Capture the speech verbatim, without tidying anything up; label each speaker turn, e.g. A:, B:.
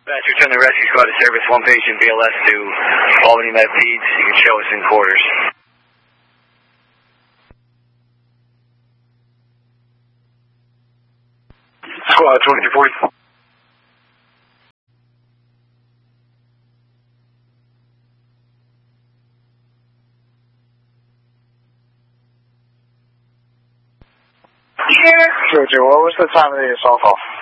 A: That's return the rescue squad to service one patient B L S to Albany Med Peds. You can show us in quarters.
B: Squad twenty-two forty. Jojo, what was the time of the assault call?